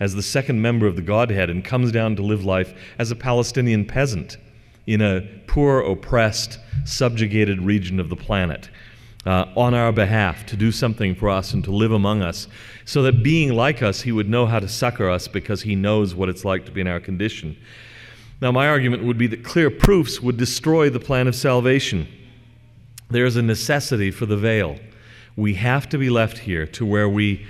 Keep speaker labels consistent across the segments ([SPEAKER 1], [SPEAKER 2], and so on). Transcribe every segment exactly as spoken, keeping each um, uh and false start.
[SPEAKER 1] as the second member of the Godhead and comes down to live life as a Palestinian peasant in a poor, oppressed, subjugated region of the planet, uh, on our behalf, to do something for us and to live among us, so that being like us, he would know how to succor us because he knows what it's like to be in our condition. Now, my argument would be that clear proofs would destroy the plan of salvation. There is a necessity for the veil. We have to be left here to where we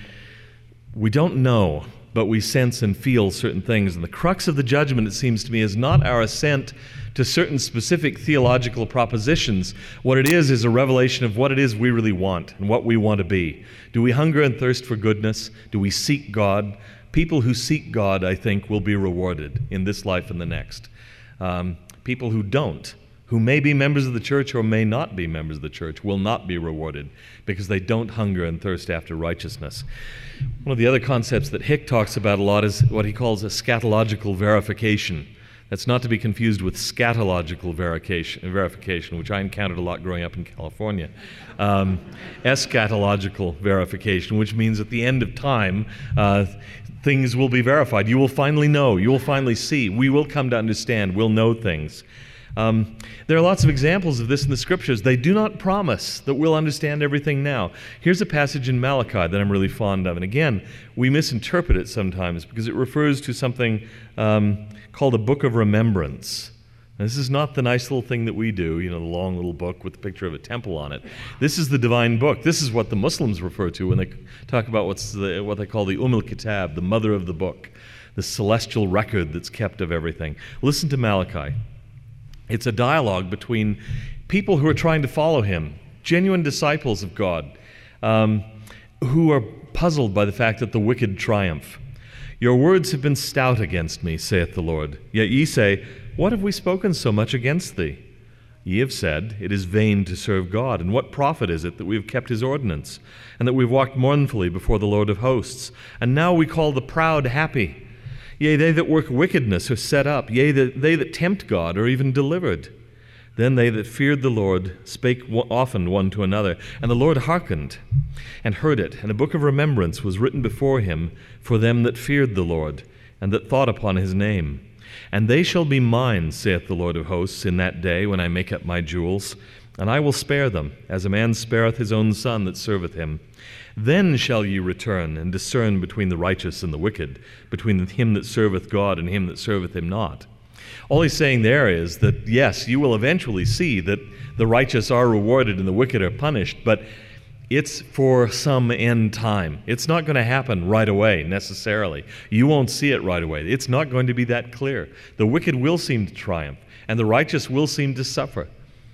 [SPEAKER 1] we don't know, but we sense and feel certain things. And the crux of the judgment, it seems to me, is not our assent to certain specific theological propositions. What it is is a revelation of what it is we really want and what we want to be. Do we hunger and thirst for goodness? Do we seek God? People who seek God, I think, will be rewarded in this life and the next. Um, people who don't, who may be members of the church or may not be members of the church, will not be rewarded because they don't hunger and thirst after righteousness. One of the other concepts that Hick talks about a lot is what he calls eschatological verification. That's not to be confused with scatological verification, verification, which I encountered a lot growing up in California. Um, eschatological verification, which means at the end of time, uh, things will be verified. You will finally know. You will finally see. We will come to understand. We'll know things. Um, there are lots of examples of this in the Scriptures. They do not promise that we'll understand everything now. Here's a passage in Malachi that I'm really fond of. And again, we misinterpret it sometimes because it refers to something um, called a book of remembrance. Now, this is not the nice little thing that we do, you know, the long little book with the picture of a temple on it. This is the divine book. This is what the Muslims refer to when they talk about what's the, what they call the Umm al-Kitab, the mother of the book, the celestial record that's kept of everything. Listen to Malachi. It's a dialogue between people who are trying to follow him, genuine disciples of God, um, who are puzzled by the fact that the wicked triumph. Your words have been stout against me, saith the Lord. Yet ye say, what have we spoken so much against thee? Ye have said, it is vain to serve God, and what profit is it that we have kept his ordinance, and that we have walked mournfully before the Lord of hosts? And now we call the proud happy. Yea, they that work wickedness are set up. Yea, they that tempt God are even delivered. Then they that feared the Lord spake often one to another, and the Lord hearkened and heard it. And a book of remembrance was written before him for them that feared the Lord, and that thought upon his name. And they shall be mine, saith the Lord of hosts, in that day when I make up my jewels, and I will spare them, as a man spareth his own son that serveth him. Then shall ye return and discern between the righteous and the wicked, between him that serveth God and him that serveth him not. All he's saying there is that, yes, you will eventually see that the righteous are rewarded and the wicked are punished, but it's for some end time. It's not going to happen right away, necessarily. You won't see it right away. It's not going to be that clear. The wicked will seem to triumph, and the righteous will seem to suffer.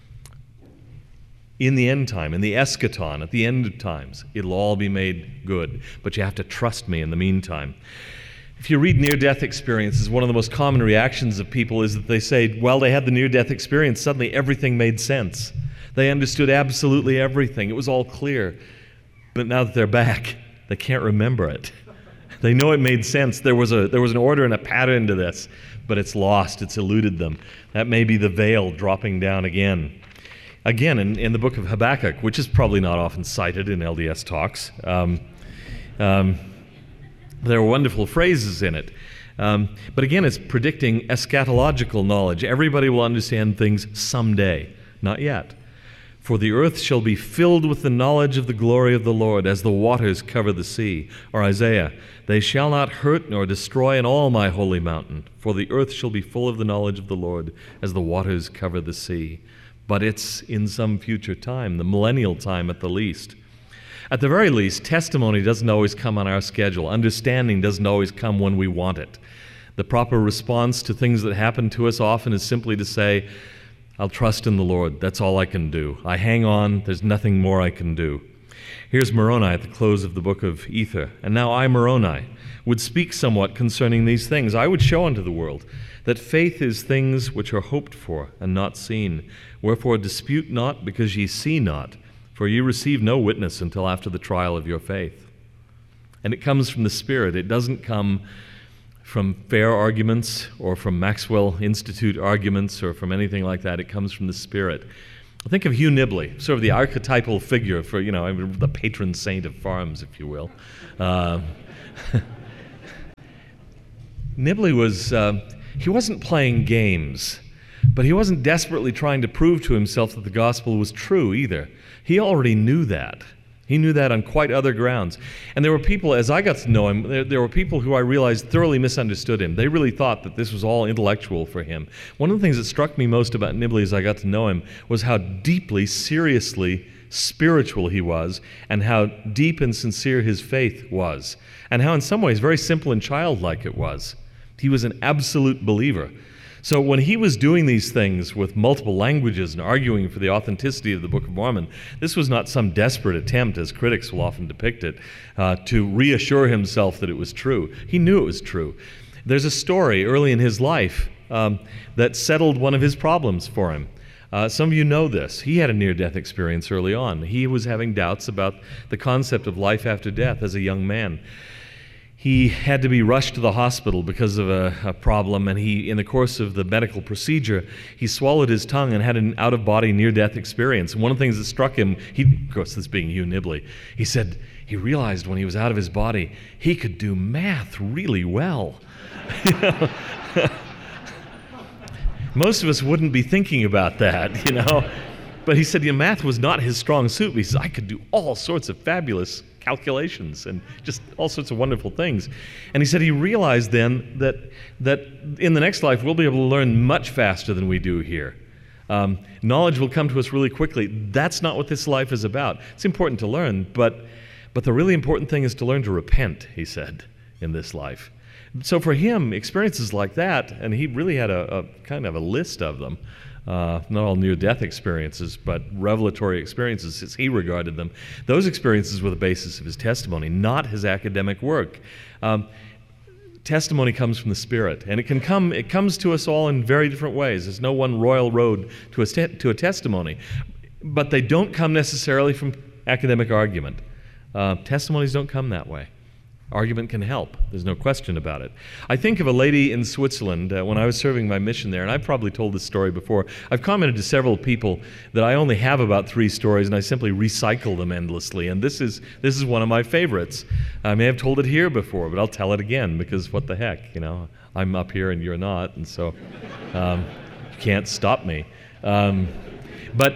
[SPEAKER 1] In the end time, in the eschaton, at the end of times, it'll all be made good. But you have to trust me in the meantime. If you read near-death experiences, one of the most common reactions of people is that they say, well, they had the near-death experience, suddenly everything made sense. They understood absolutely everything. It was all clear. But now that they're back, they can't remember it. They know it made sense. There was a there was an order and a pattern to this, but it's lost. It's eluded them. That may be the veil dropping down again. Again, in, in the book of Habakkuk, which is probably not often cited in L D S talks, um, um, there are wonderful phrases in it. Um, but again, it's predicting eschatological knowledge. Everybody will understand things someday, not yet. For the earth shall be filled with the knowledge of the glory of the Lord, as the waters cover the sea. Or Isaiah, they shall not hurt nor destroy in all my holy mountain, for the earth shall be full of the knowledge of the Lord, as the waters cover the sea. But it's in some future time, the millennial time at the least. At the very least, testimony doesn't always come on our schedule. Understanding doesn't always come when we want it. The proper response to things that happen to us often is simply to say, I'll trust in the Lord. That's all I can do. I hang on. There's nothing more I can do. Here's Moroni at the close of the book of Ether. And now I, Moroni, would speak somewhat concerning these things. I would show unto the world that faith is things which are hoped for and not seen. Wherefore dispute not, because ye see not, for ye receive no witness until after the trial of your faith. And it comes from the Spirit. It doesn't come from fair arguments or from Maxwell Institute arguments or from anything like that. It comes from the Spirit. Think of Hugh Nibley, sort of the archetypal figure for, you know, the patron saint of farms, if you will. Uh, Nibley was, uh, he wasn't playing games, but he wasn't desperately trying to prove to himself that the gospel was true either. He already knew that. He knew that on quite other grounds. And there were people, as I got to know him, there, there were people who I realized thoroughly misunderstood him. They really thought that this was all intellectual for him. One of the things that struck me most about Nibley as I got to know him was how deeply, seriously spiritual he was, and how deep and sincere his faith was, and how in some ways very simple and childlike it was. He was an absolute believer. So when he was doing these things with multiple languages and arguing for the authenticity of the Book of Mormon, this was not some desperate attempt, as critics will often depict it, uh, to reassure himself that it was true. He knew it was true. There's a story early in his life um, that settled one of his problems for him. Uh, some of you know this. He had a near-death experience early on. He was having doubts about the concept of life after death as a young man. He had to be rushed to the hospital because of a, a problem, and he, in the course of the medical procedure, he swallowed his tongue and had an out-of-body near-death experience. And one of the things that struck him, he, of course, this being Hugh Nibley, he said he realized when he was out of his body, he could do math really well. Most of us wouldn't be thinking about that, you know. But he said, you know, math was not his strong suit. But he said, I could do all sorts of fabulous calculations and just all sorts of wonderful things. And he said he realized then that that in the next life we'll be able to learn much faster than we do here. Um, knowledge will come to us really quickly. That's not what this life is about. It's important to learn, but but the really important thing is to learn to repent, he said, in this life. So for him, experiences like that, and he really had a, a kind of a list of them, Uh, not all near-death experiences, but revelatory experiences as he regarded them. Those experiences were the basis of his testimony, not his academic work. Um, testimony comes from the Spirit, and it can come. It comes to us all in very different ways. There's no one royal road to a, te- to a testimony, but they don't come necessarily from academic argument. Uh, testimonies don't come that way. Argument can help. There's no question about it. I think of a lady in Switzerland uh, when I was serving my mission there, and I've probably told this story before. I've commented to several people that I only have about three stories, and I simply recycle them endlessly. And this is this is one of my favorites. I may have told it here before, but I'll tell it again because what the heck, you know? I'm up here and you're not, and so um, you can't stop me. Um, but.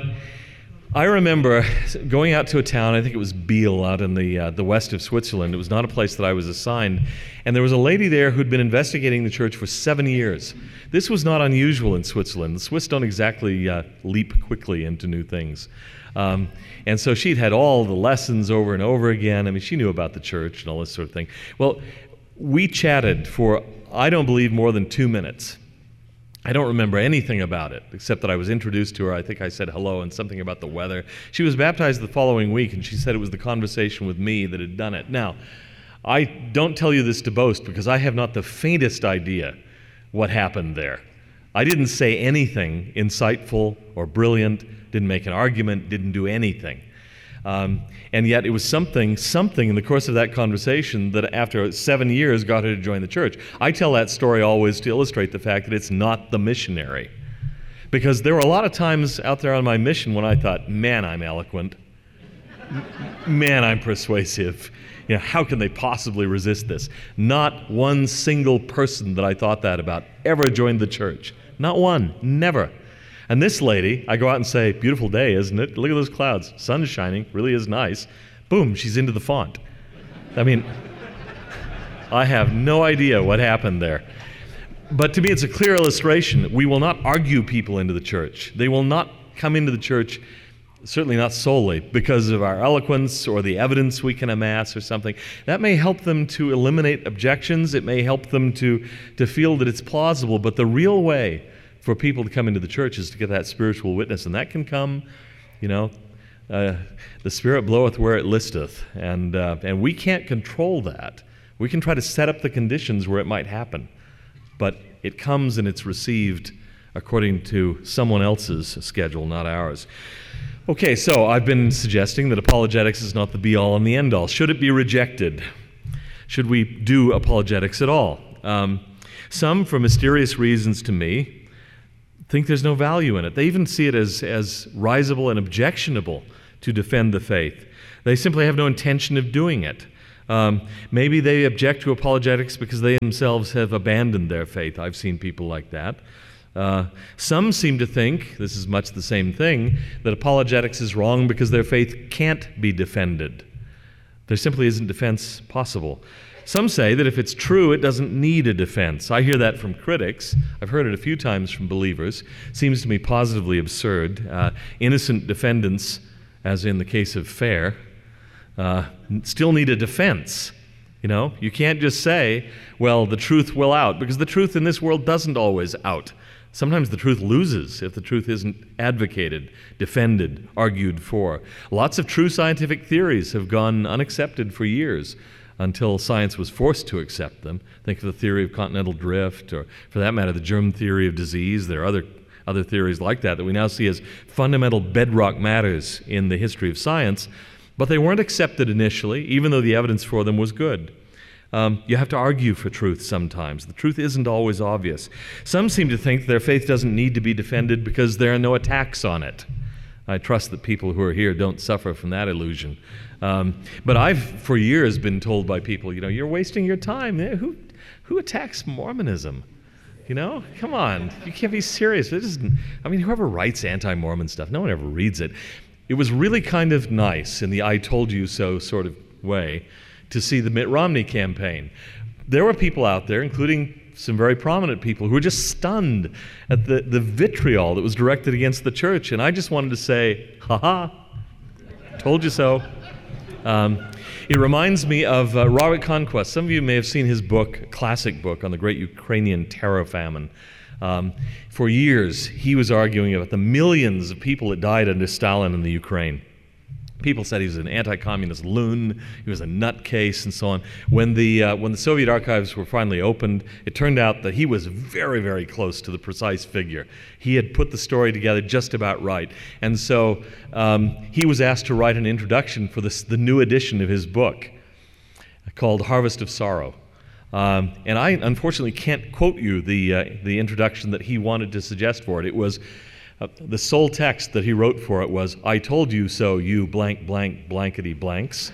[SPEAKER 1] I remember going out to a town, I think it was Biel, out in the uh, the west of Switzerland. It was not a place that I was assigned. And there was a lady there who'd been investigating the church for seven years. This was not unusual in Switzerland. The Swiss don't exactly uh, leap quickly into new things. Um, and so she'd had all the lessons over and over again. I mean, she knew about the church and all this sort of thing. Well, we chatted for, I don't believe, more than two minutes. I don't remember anything about it, except that I was introduced to her. I think I said hello and something about the weather. She was baptized the following week, and she said it was the conversation with me that had done it. Now, I don't tell you this to boast, because I have not the faintest idea what happened there. I didn't say anything insightful or brilliant, didn't make an argument, didn't do anything. Um, and yet it was something, something in the course of that conversation that after seven years got her to join the church. I tell that story always to illustrate the fact that it's not the missionary. Because there were a lot of times out there on my mission when I thought, man, I'm eloquent. Man, I'm persuasive. You know, how can they possibly resist this? Not one single person that I thought that about ever joined the church. Not one, never. And this lady, I go out and say, beautiful day, isn't it? Look at those clouds. Sun's shining, really is nice. Boom, she's into the font. I mean, I have no idea what happened there. But to me, it's a clear illustration. We will not argue people into the church. They will not come into the church, certainly not solely, because of our eloquence or the evidence we can amass or something. That may help them to eliminate objections. It may help them to, to feel that it's plausible. But the real way for people to come into the church is to get that spiritual witness, and that can come, you know, uh, the Spirit bloweth where it listeth, and uh, and we can't control that. We can try to set up the conditions where it might happen, but it comes and it's received according to someone else's schedule, not ours. Okay, so I've been suggesting that apologetics is not the be-all and the end-all. Should it be rejected? Should we do apologetics at all? Um, some, for mysterious reasons to me, think there's no value in it. They even see it as, as risible and objectionable to defend the faith. They simply have no intention of doing it. Um, maybe they object to apologetics because they themselves have abandoned their faith. I've seen people like that. Uh, some seem to think, this is much the same thing, that apologetics is wrong because their faith can't be defended. There simply isn't defense possible. Some say that if it's true, it doesn't need a defense. I hear that from critics. I've heard it a few times from believers. Seems to me positively absurd. Uh, innocent defendants, as in the case of Fair, uh, still need a defense. You know, you can't just say, well, the truth will out, because the truth in this world doesn't always out. Sometimes the truth loses if the truth isn't advocated, defended, argued for. Lots of true scientific theories have gone unaccepted for years until science was forced to accept them. Think of the theory of continental drift, or for that matter, the germ theory of disease. There are other, other theories like that that we now see as fundamental bedrock matters in the history of science, but they weren't accepted initially, even though the evidence for them was good. Um, you have to argue for truth sometimes. The truth isn't always obvious. Some seem to think their faith doesn't need to be defended because there are no attacks on it. I trust that people who are here don't suffer from that illusion. Um, but I've, for years, been told by people, you know, you're wasting your time. Who, who attacks Mormonism? You know, come on, you can't be serious. It isn't, I mean, whoever writes anti-Mormon stuff, no one ever reads it. It was really kind of nice in the I told you so sort of way to see the Mitt Romney campaign. There were people out there, including some very prominent people, who were just stunned at the, the vitriol that was directed against the church. And I just wanted to say, ha-ha, told you so. Um, it reminds me of uh, Robert Conquest. Some of you may have seen his book, a classic book on the great Ukrainian terror famine. Um, for years, he was arguing about the millions of people that died under Stalin in the Ukraine. People said he was an anti-communist loon, he was a nutcase, and so on. When the uh, when the Soviet archives were finally opened, it turned out that he was very, very close to the precise figure. He had put the story together just about right. And so um, he was asked to write an introduction for this, the new edition of his book called Harvest of Sorrow. Um, and I unfortunately can't quote you the, uh, the introduction that he wanted to suggest for it. It was Uh, the sole text that he wrote for it was, I told you so, you blank, blank, blankety blanks.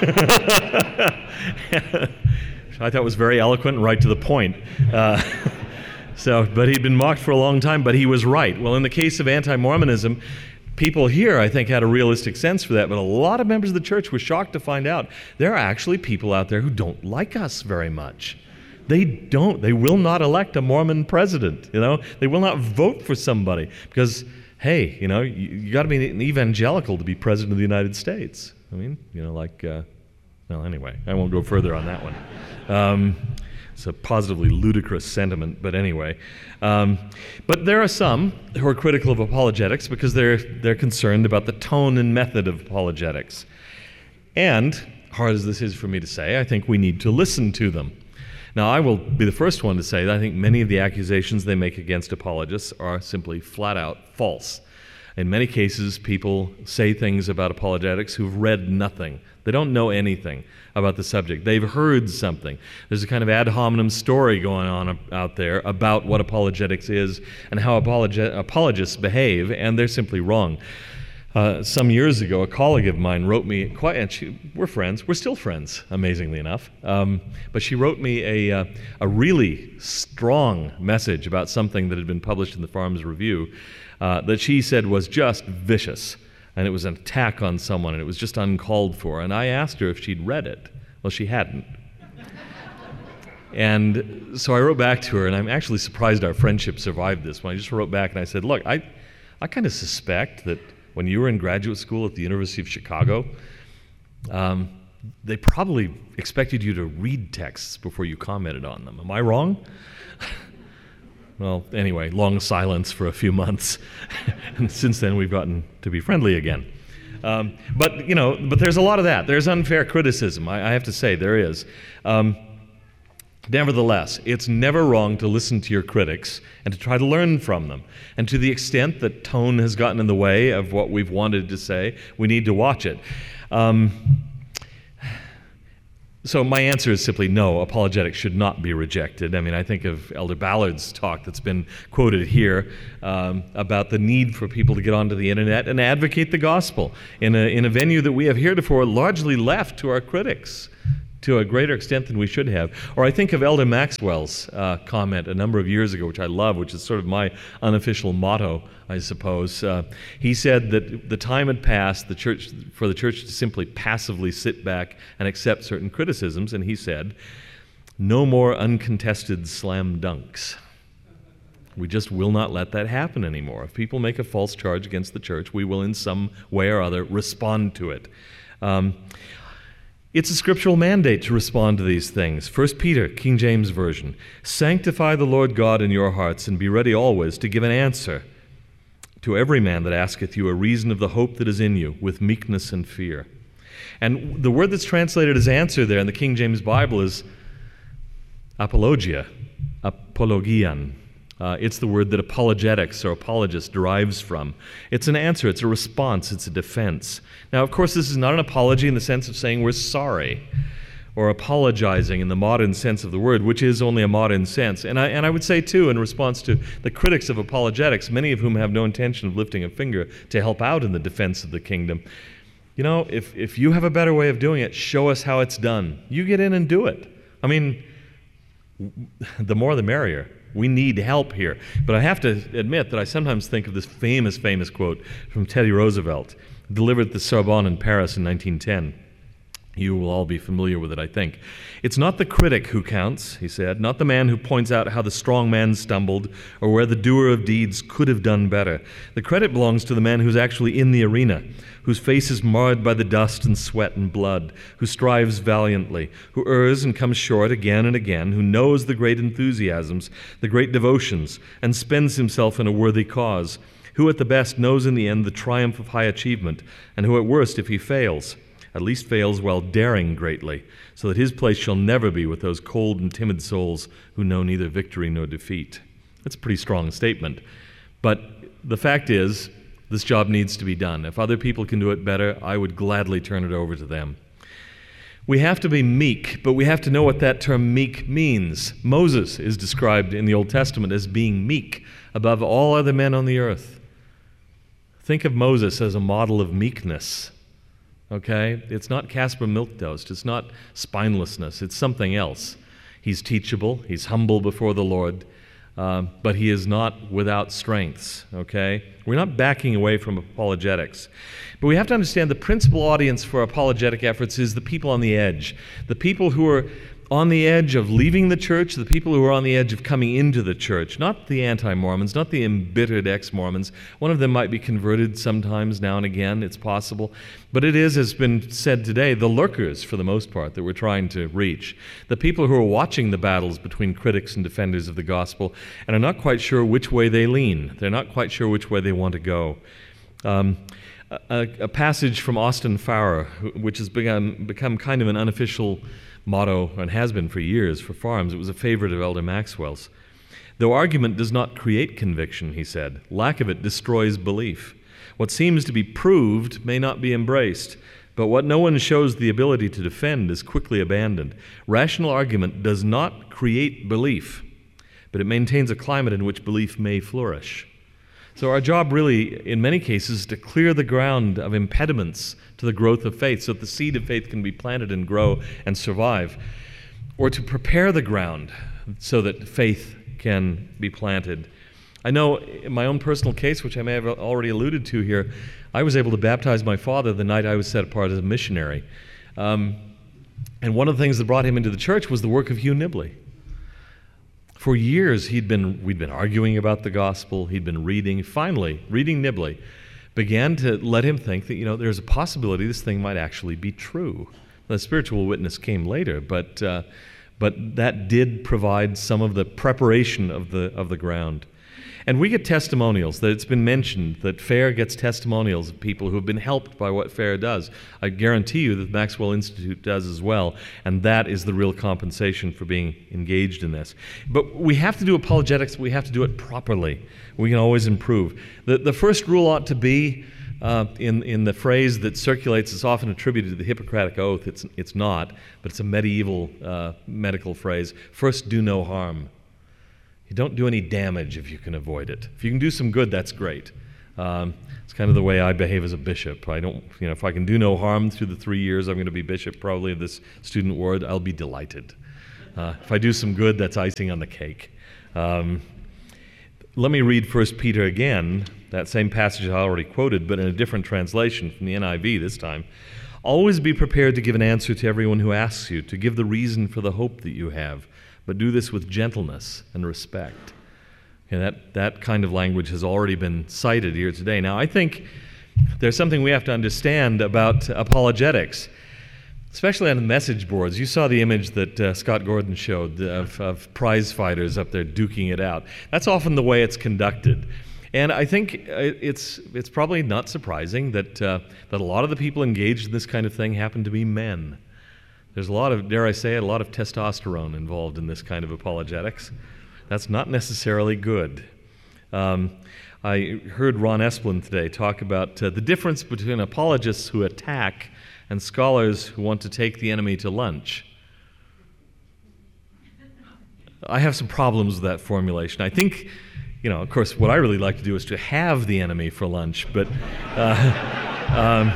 [SPEAKER 1] I thought was very eloquent and right to the point. Uh, so, but he'd been mocked for a long time, but he was right. Well, in the case of anti-Mormonism, people here, I think, had a realistic sense for that, but a lot of members of the church were shocked to find out there are actually people out there who don't like us very much. They don't. They will not elect a Mormon president, you know. They will not vote for somebody because, hey, you know, you, you got to be an evangelical to be president of the United States. I mean, you know, like, uh, well, anyway, I won't go further on that one. Um, it's a positively ludicrous sentiment, but anyway. Um, but there are some who are critical of apologetics because they're they're concerned about the tone and method of apologetics. And, hard as this is for me to say, I think we need to listen to them. Now, I will be the first one to say that I think many of the accusations they make against apologists are simply flat out false. In many cases, people say things about apologetics who've read nothing. They don't know anything about the subject. They've heard something. There's a kind of ad hominem story going on out there about what apologetics is and how apologi- apologists behave, and they're simply wrong. Uh, some years ago, a colleague of mine wrote me, quite, and she, we're friends, we're still friends, amazingly enough, um, but she wrote me a, uh, a really strong message about something that had been published in the Farms Review uh, that she said was just vicious, and it was an attack on someone, and it was just uncalled for, and I asked her if she'd read it. Well, she hadn't. And so I wrote back to her, and I'm actually surprised our friendship survived this one. I just wrote back and I said, look, I, I kind of suspect that when you were in graduate school at the University of Chicago, um, they probably expected you to read texts before you commented on them. Am I wrong? Well, anyway, long silence for a few months. And since then, we've gotten to be friendly again. Um, but, you know, but there's a lot of that. There's unfair criticism, I, I have to say, there is. Um, Nevertheless, it's never wrong to listen to your critics and to try to learn from them. And to the extent that tone has gotten in the way of what we've wanted to say, we need to watch it. Um, so my answer is simply no, apologetics should not be rejected. I mean, I think of Elder Ballard's talk that's been quoted here um, about the need for people to get onto the internet and advocate the gospel in a, in a venue that we have heretofore largely left to our critics. to a greater extent than we should have. Or I think of Elder Maxwell's uh, comment a number of years ago, which I love, which is sort of my unofficial motto, I suppose. Uh, he said that the time had passed the church for the church to simply passively sit back and accept certain criticisms, and he said, no more uncontested slam dunks. We just will not let that happen anymore. If people make a false charge against the church, we will in some way or other respond to it. Um, It's a scriptural mandate to respond to these things. First Peter, King James Version, sanctify the Lord God in your hearts, and be ready always to give an answer to every man that asketh you a reason of the hope that is in you, with meekness and fear. And the word that's translated as answer there in the King James Bible is apologia, apologian. Uh, it's the word that apologetics or apologist derives from. It's an answer, it's a response, it's a defense. Now, of course, this is not an apology in the sense of saying we're sorry or apologizing in the modern sense of the word, which is only a modern sense. And I, and I would say, too, in response to the critics of apologetics, many of whom have no intention of lifting a finger to help out in the defense of the kingdom, you know, if, if you have a better way of doing it, show us how it's done. You get in and do it. I mean, the more the merrier. We need help here. But I have to admit that I sometimes think of this famous, famous quote from Teddy Roosevelt, delivered at the Sorbonne in Paris in nineteen ten. You will all be familiar with it, I think. It's not the critic who counts, he said, not the man who points out how the strong man stumbled or where the doer of deeds could have done better. The credit belongs to the man who's actually in the arena, whose face is marred by the dust and sweat and blood, who strives valiantly, who errs and comes short again and again, who knows the great enthusiasms, the great devotions, and spends himself in a worthy cause, who at the best knows in the end the triumph of high achievement, and who at worst, if he fails, at least fails while daring greatly, so that his place shall never be with those cold and timid souls who know neither victory nor defeat. That's a pretty strong statement. But the fact is, this job needs to be done. If other people can do it better, I would gladly turn it over to them. We have to be meek, but we have to know what that term meek means. Moses is described in the Old Testament as being meek above all other men on the earth. Think of Moses as a model of meekness. Okay? It's not Casper Milquetoast. It's not spinelessness. It's something else. He's teachable. He's humble before the Lord. Uh, but he is not without strengths. Okay? We're not backing away from apologetics. But we have to understand the principal audience for apologetic efforts is the people on the edge. The people who are on the edge of leaving the church, the people who are on the edge of coming into the church, not the anti-Mormons, not the embittered ex-Mormons. One of them might be converted sometimes, now and again, it's possible. But it is, as has been said today, the lurkers, for the most part, that we're trying to reach. The people who are watching the battles between critics and defenders of the gospel and are not quite sure which way they lean. They're not quite sure which way they want to go. Um, a, a passage from Austin Farrer, which has become, become kind of an unofficial motto, and has been for years, for farms. It was a favorite of Elder Maxwell's. Though argument does not create conviction, he said, lack of it destroys belief. What seems to be proved may not be embraced, but what no one shows the ability to defend is quickly abandoned. Rational argument does not create belief, but it maintains a climate in which belief may flourish. So our job really, in many cases, is to clear the ground of impediments to the growth of faith so that the seed of faith can be planted and grow and survive, or to prepare the ground so that faith can be planted. I know in my own personal case, which I may have already alluded to here, I was able to baptize my father the night I was set apart as a missionary. Um, and one of the things that brought him into the church was the work of Hugh Nibley. For years, he'd been, we'd been arguing about the gospel, he'd been reading. Finally, reading Nibley began to let him think that, you know, there's a possibility this thing might actually be true. The spiritual witness came later, but uh, but that did provide some of the preparation of the of the ground. And we get testimonials, that it's been mentioned that FAIR gets testimonials of people who have been helped by what FAIR does. I guarantee you that the Maxwell Institute does as well, and that is the real compensation for being engaged in this. But we have to do apologetics, we have to do it properly. We can always improve. The, the first rule ought to be, uh, in, in the phrase that circulates, is often attributed to the Hippocratic Oath. It's, it's not, but it's a medieval uh, medical phrase. First, do no harm. You don't do any damage if you can avoid it. If you can do some good, that's great. Um, it's kind of the way I behave as a bishop. I don't, you know, if I can do no harm through the three years I'm going to be bishop probably of this student ward, I'll be delighted. Uh, if I do some good, that's icing on the cake. Um, let me read First Peter again, that same passage I already quoted, but in a different translation from the N I V this time. Always be prepared to give an answer to everyone who asks you, to give the reason for the hope that you have, but do this with gentleness and respect. And that, that kind of language has already been cited here today. Now, I think there's something we have to understand about apologetics, especially on the message boards. You saw the image that uh, Scott Gordon showed of, of prize fighters up there duking it out. That's often the way it's conducted. And I think it's it's probably not surprising that uh, that a lot of the people engaged in this kind of thing happen to be men. There's a lot of, dare I say it, a lot of testosterone involved in this kind of apologetics. That's not necessarily good. Um, I heard Ron Esplin today talk about uh, the difference between apologists who attack and scholars who want to take the enemy to lunch. I have some problems with that formulation. I think, you know, of course, what I really like to do is to have the enemy for lunch, but uh, um,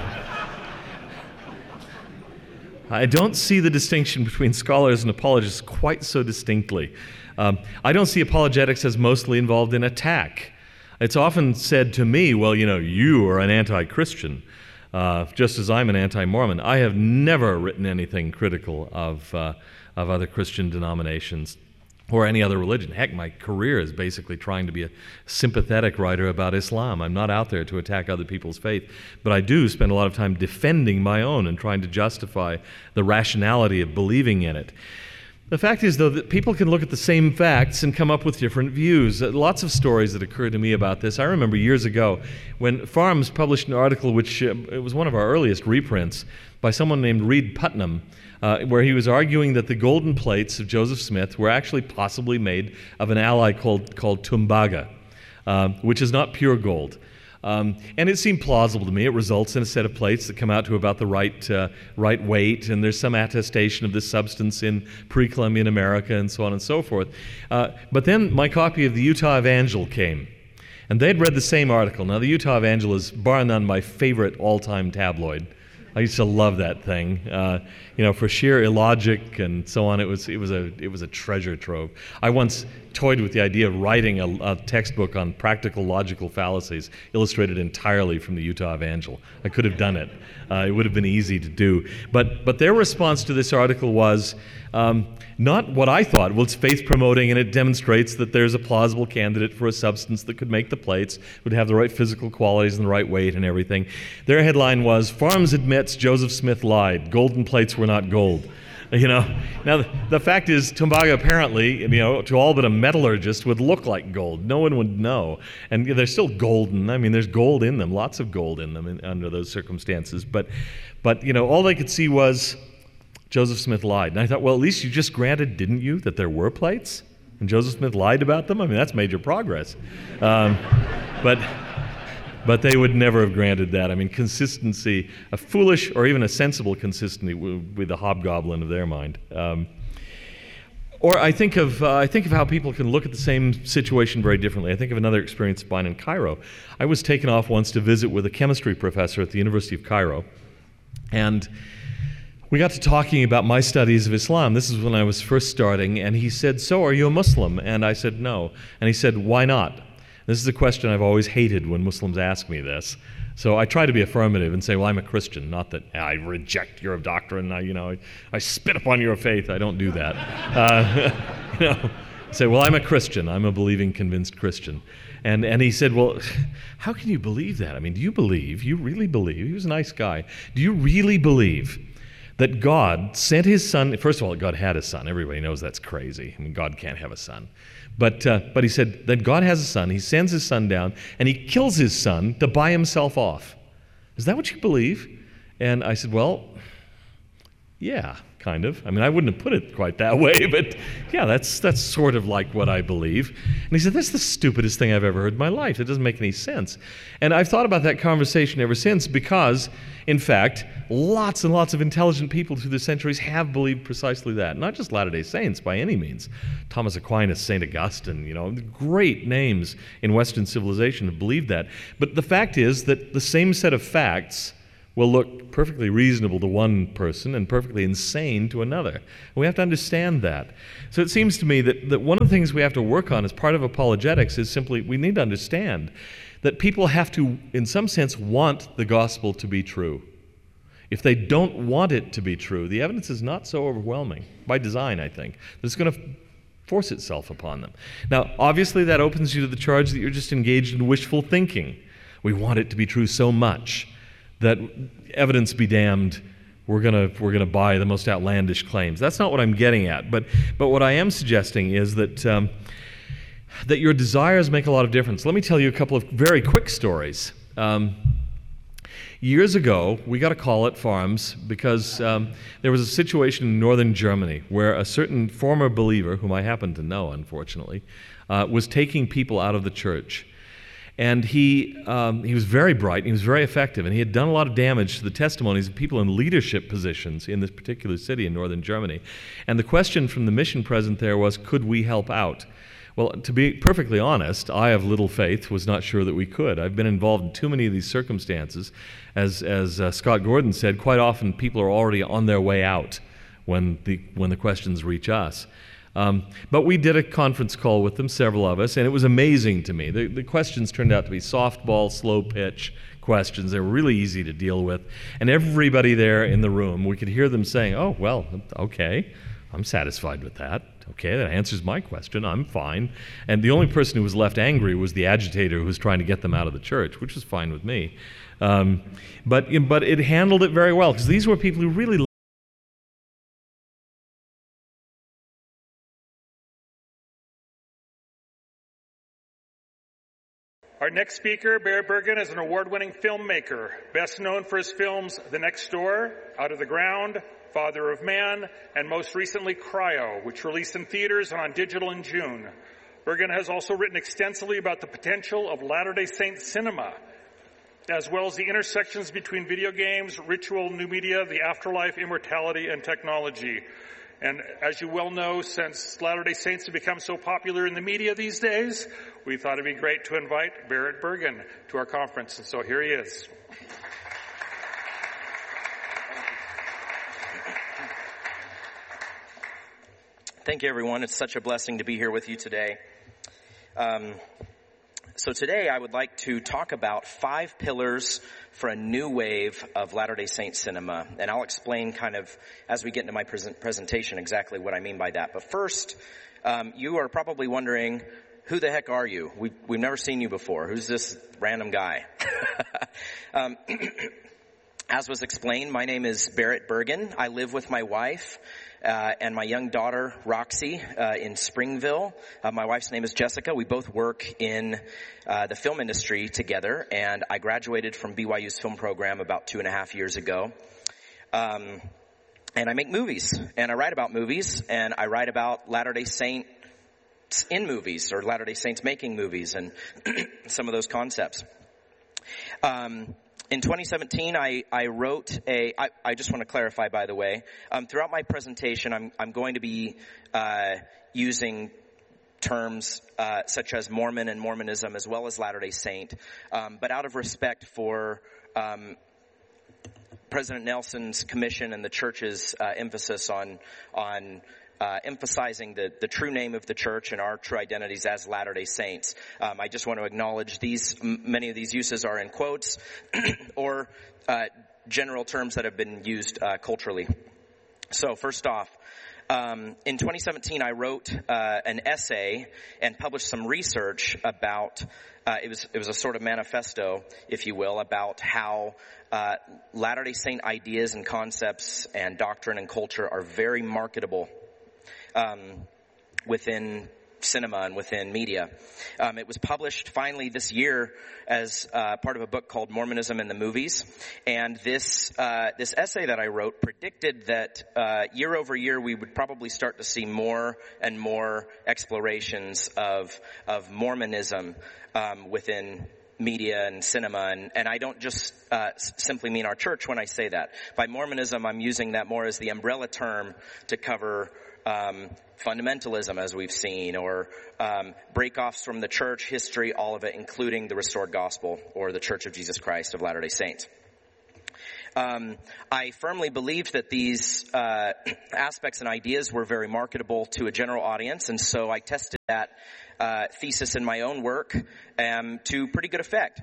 [SPEAKER 1] I don't see the distinction between scholars and apologists quite so distinctly. Um, I don't see apologetics as mostly involved in attack. It's often said to me, well, you know, you are an anti-Christian, uh, just as I'm an anti-Mormon. I have never written anything critical of, uh, of other Christian denominations or any other religion. Heck, my career is basically trying to be a sympathetic writer about Islam. I'm not out there to attack other people's faith, but I do spend a lot of time defending my own and trying to justify the rationality of believing in it. The fact is, though, that people can look at the same facts and come up with different views. Uh, lots of stories that occurred to me about this. I remember years ago when Farms published an article, which uh, it was one of our earliest reprints, by someone named Reed Putnam, uh, where he was arguing that the golden plates of Joseph Smith were actually possibly made of an alloy called, called tumbaga, uh, which is not pure gold. Um, and it seemed plausible to me. It results in a set of plates that come out to about the right uh, right weight, and there's some attestation of this substance in pre-Columbian America and so on and so forth. Uh, but then my copy of the Utah Evangel came, and they'd read the same article. Now, the Utah Evangel is bar none my favorite all-time tabloid. I used to love that thing, uh, you know, for sheer illogic and so on. It was it was a it was a treasure trove. I once toyed with the idea of writing a, a textbook on practical logical fallacies, illustrated entirely from the Utah Evangel. I could have done it. Uh, it would have been easy to do. But but their response to this article was um, not what I thought. Well, it's faith promoting, and it demonstrates that there's a plausible candidate for a substance that could make the plates, would have the right physical qualities and the right weight and everything. Their headline was, "Farms admits Joseph Smith lied. Golden plates were not gold." You know, now the, the fact is, tumbaga apparently, you know, to all but a metallurgist, would look like gold. No one would know, and they're still golden. I mean, there's gold in them, lots of gold in them in, under those circumstances. But, but you know, all they could see was Joseph Smith lied. And I thought, well, at least you just granted, didn't you, that there were plates, and Joseph Smith lied about them? I mean, that's major progress. Um, but. But they would never have granted that. I mean, consistency, a foolish or even a sensible consistency would be the hobgoblin of their mind. Um, or I think of uh, I think of how people can look at the same situation very differently. I think of another experience of mine in Cairo. I was taken off once to visit with a chemistry professor at the University of Cairo, and we got to talking about my studies of Islam. This is when I was first starting, and he said, "So, are you a Muslim?" And I said, "No." And he said, "Why not?" This is a question I've always hated when Muslims ask me this. So I try to be affirmative and say, well, I'm a Christian, not that I reject your doctrine, I, you know, I, I spit upon your faith. I don't do that. Uh, you know, I say, well, I'm a Christian. I'm a believing, convinced Christian. And, and he said, well, how can you believe that? I mean, do you believe, you really believe, he was a nice guy, do you really believe that God sent his son? First of all, God had a son. Everybody knows that's crazy. I mean, God can't have a son. But uh, but he said that God has a son, he sends his son down, and he kills his son to buy himself off. Is that what you believe? And I said, well, yeah, kind of. I mean, I wouldn't have put it quite that way, but yeah, that's that's sort of like what I believe. And he said, that's the stupidest thing I've ever heard in my life. It doesn't make any sense. And I've thought about that conversation ever since because, in fact, lots and lots of intelligent people through the centuries have believed precisely that. Not just Latter-day Saints by any means. Thomas Aquinas, Saint Augustine, you know, great names in Western civilization have believed that. But the fact is that the same set of facts will look perfectly reasonable to one person and perfectly insane to another. And we have to understand that. So it seems to me that, that one of the things we have to work on as part of apologetics is simply we need to understand that people have to, in some sense, want the gospel to be true. If they don't want it to be true, the evidence is not so overwhelming, by design, I think, that it's going to force itself upon them. Now, obviously, that opens you to the charge that you're just engaged in wishful thinking. We want it to be true so much that evidence be damned, we're gonna we're gonna buy the most outlandish claims. That's not what I'm getting at. But but what I am suggesting is that um, that your desires make a lot of difference. Let me tell you a couple of very quick stories. Um, years ago, we got a call at Farms because um, there was a situation in northern Germany where a certain former believer, whom I happen to know, unfortunately, uh, was taking people out of the church. And he um, he was very bright, and he was very effective, and he had done a lot of damage to the testimonies of people in leadership positions in this particular city in northern Germany. And the question from the mission president there was, could we help out? Well, to be perfectly honest, I of little faith was not sure that we could. I've been involved in too many of these circumstances. As as uh, Scott Gordon said, quite often people are already on their way out when the when the questions reach us. Um, but we did a conference call with them, several of us, and it was amazing to me. The, the questions turned out to be softball, slow pitch questions. They were really easy to deal with. And everybody there in the room, we could hear them saying, oh, well, okay, I'm satisfied with that. Okay, that answers my question. I'm fine. And the only person who was left angry was the agitator who was trying to get them out of the church, which was fine with me. Um, but, but it handled it very well, because these were people who really
[SPEAKER 2] Our next speaker, Barrett Bergen, is an award-winning filmmaker, best known for his films The Next Door, Out of the Ground, Father of Man, and most recently Cryo, which released in theaters and on digital in June. Bergen has also written extensively about the potential of Latter-day Saint cinema, as well as the intersections between video games, ritual, new media, the afterlife, immortality, and technology. And as you well know, since Latter-day Saints have become so popular in the media these days, we thought it'd be great to invite Barrett Bergen to our conference. And so here he is.
[SPEAKER 3] Thank you, everyone. It's such a blessing to be here with you today. Um, so today I would like to talk about five pillars for a new wave of Latter-day Saint cinema. And I'll explain kind of, as we get into my present presentation, exactly what I mean by that. But first, um, you are probably wondering, who the heck are you? We, we've never seen you before. Who's this random guy? um, as was explained, my name is Barrett Bergen. I live with my wife Uh, and my young daughter, Roxy, uh, in Springville. Uh, my wife's name is Jessica. We both work in uh, the film industry together, and I graduated from B Y U's film program about two and a half years ago. Um, and I make movies, and I write about movies, and I write about Latter-day Saints in movies, or Latter-day Saints making movies, and some of those concepts. Um In twenty seventeen, I, I wrote a, I, I just want to clarify, by the way, um, throughout my presentation, I'm, I'm going to be uh, using terms uh, such as Mormon and Mormonism as well as Latter-day Saint. Um, but out of respect for um, President Nelson's commission and the church's uh, emphasis on on Uh, emphasizing the, the true name of the church and our true identities as Latter-day Saints. Um, I just want to acknowledge these, m- many of these uses are in quotes or uh, general terms that have been used uh, culturally. So first off, um, in twenty seventeen I wrote uh, an essay and published some research about, uh, it was it was a sort of manifesto, if you will, about how uh, Latter-day Saint ideas and concepts and doctrine and culture are very marketable Um, within cinema and within media. Um, it was published finally this year as uh, part of a book called Mormonism in the Movies. And this uh, this essay that I wrote predicted that uh, year over year we would probably start to see more and more explorations of of Mormonism um, within media and cinema, and, and I don't just uh, s- simply mean our church when I say that. By Mormonism, I'm using that more as the umbrella term to cover um, fundamentalism, as we've seen, or um, breakoffs from the church history, all of it, including the restored gospel, or the Church of Jesus Christ of Latter-day Saints. Um, I firmly believed that these uh, aspects and ideas were very marketable to a general audience, and so I tested that uh, thesis in my own work um, to pretty good effect.